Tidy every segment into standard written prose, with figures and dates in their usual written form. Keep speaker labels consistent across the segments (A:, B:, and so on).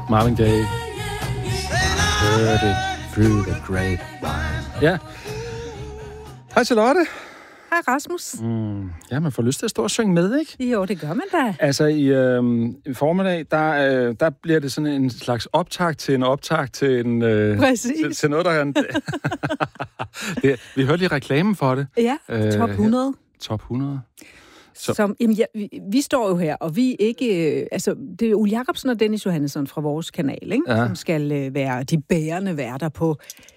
A: Marvin Gaye. Heard it through the grapevine. Ja. Hej Charlotte.
B: Hej Rasmus.
A: Ja, man får lyst til at stå og synge med, ikke?
B: Jo, det gør man da.
A: Altså i formiddag, der bliver det sådan en slags optakt til en optakt til en... til noget, der kan... vi hørte lige reklamen for det.
B: Ja, top 100.
A: Top 100.
B: Vi står jo her, og vi ikke... det er Ole Jacobsen og Dennis Johannesson fra vores kanal, ikke? Som skal være de bærende værter på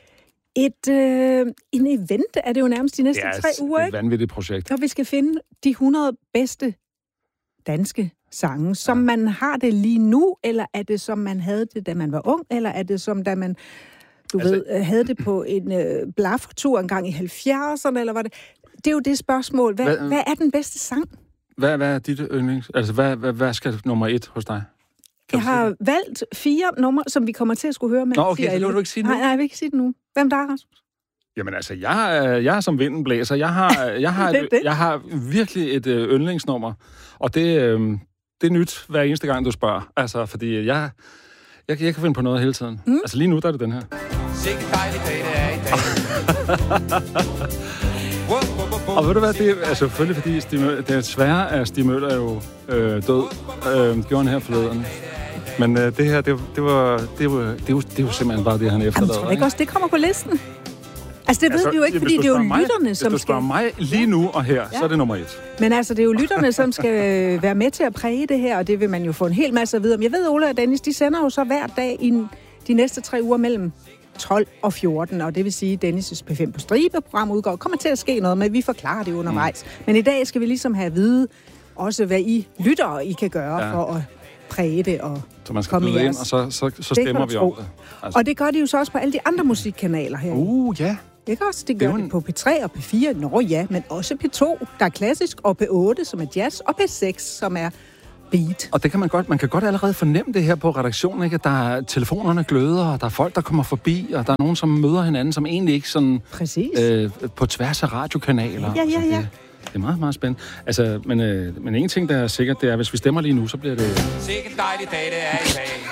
B: en event, er det jo nærmest de næste 3 uger, ikke?
A: Det er et vanvittigt projekt.
B: Så vi skal finde de 100 bedste danske sange, som man har det lige nu, eller er det, som man havde det, da man var ung, eller er det, som da man, havde det på en blaffertur en gang i 70'erne, eller var det... Det er jo det spørgsmål. Hvad er den bedste sang?
A: Hvad er dit yndlings? Altså, hvad skal nummer 1 hos dig?
B: Jeg har valgt 4 numre, som vi kommer til at skulle høre med.
A: Nå, okay, så vil du ikke sige det nu?
B: Nej, jeg vil ikke sige det nu. Hvem der er, Rasmus?
A: Jamen altså, jeg er som vinden blæser. Jeg har virkelig et yndlingsnummer, og det er nyt hver eneste gang, du spørger. Altså, fordi jeg kan finde på noget hele tiden. Altså, lige nu, der er det den her. Sikke dejlig dag, det er i dag. Og ved du hvad, det er selvfølgelig fordi det er svære, at Stig Møller er jo død. Gjorde han her forleden. Men det her, det er jo simpelthen bare det, han efterlader.
B: Tror ikke også, det kommer på listen? Altså, det ved vi jo ikke, fordi det er jo lytterne, som skal...
A: Hvis du spørger mig lige nu og her, så er det nummer 1.
B: Men altså, det er jo lytterne, som skal være med til at præge det her, og det vil man jo få en hel masse at vide om. Jeg ved, Ole og Dennis, de sender jo så hver dag i de næste 3 uger mellem 12 og 14, og det vil sige, at Dennis' P5 på stribe-program udgår. Kommer til at ske noget, men vi forklarer det undervejs. Men i dag skal vi ligesom have at vide, også hvad I lyttere I kan gøre for at præge det og
A: så man skal byde ind, og så stemmer vi om det.
B: Altså. Og det gør de jo så også på alle de andre musikkanaler her.
A: Ja.
B: Ikke også? Det gør det på P3 og P4. Nå ja, men også P2, der er klassisk, og P8, som er jazz, og P6, som er beat.
A: Og det kan man kan godt allerede fornemme det her på redaktionen, ikke? At der er telefonerne gløder, og der er folk, der kommer forbi, og der er nogen, som møder hinanden, som egentlig ikke sådan...
B: Præcis.
A: På tværs af radiokanaler.
B: Ja.
A: Det er meget, meget spændende. Altså, men en ting, der er sikkert, det er, hvis vi stemmer lige nu, så bliver det... Sikke en dejlig dag, det er i dag.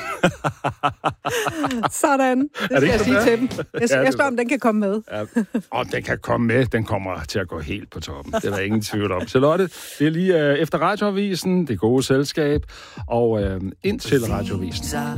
B: Sådan. Det skal jeg sige til dem. Jeg står om, den kan komme med.
A: Ja. Og den kan komme med. Den kommer til at gå helt på toppen. Det er der ingen tvivl om. Charlotte, det er lige efter Radioavisen, det gode selskab, og ind til Radioavisen.